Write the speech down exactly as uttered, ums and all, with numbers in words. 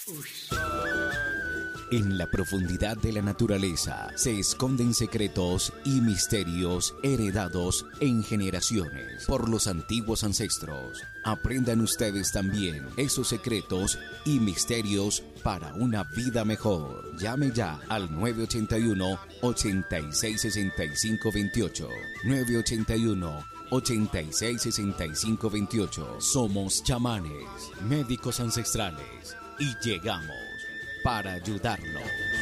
En la profundidad de la naturaleza se esconden secretos y misterios heredados en generaciones por los antiguos ancestros. Aprendan ustedes también esos secretos y misterios para una vida mejor. Llame ya al nueve ocho uno, ocho seis seis cinco dos ocho. nueve ocho uno, ocho seis seis cinco dos ocho. Somos chamanes, médicos ancestrales y llegamos para ayudarlo.